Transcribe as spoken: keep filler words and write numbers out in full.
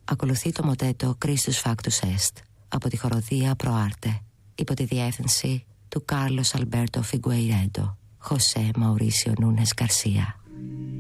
Ακολουθεί το μοτέτο Christus Factus Est από τη χοροδία Προάρτε υπό τη διεύθυνση του Κάρλος Αλμπέρτο Φιγκουεϊρέντο, Χωσέ Μαουρίσιο Νούνες Γκαρσία.